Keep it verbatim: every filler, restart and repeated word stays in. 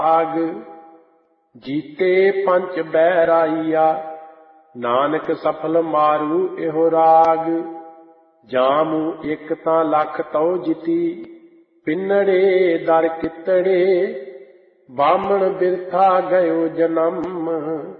ਆਗ ਜੀਤੇ ਪੰਚ ਬਹਿਰਾਈਆ, ਨਾਨਕ ਸਫਲ ਮਾਰੂ ਇਹੋ ਰਾਗ। ਜਾਮੂ ਇੱਕ ਤਾਂ ਲੱਖ ਤਉ ਜਿਤੀ, ਪਿੰਨੜੇ ਦਰ ਕਿਤੜੇ, ਬਾਹਮਣ ਬਿਰਥਾ ਗਇਓ ਜਨਮ।